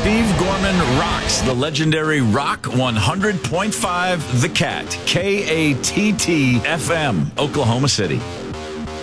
Steve Gorman rocks the legendary Rock 100.5 The Cat, KATT FM, Oklahoma City.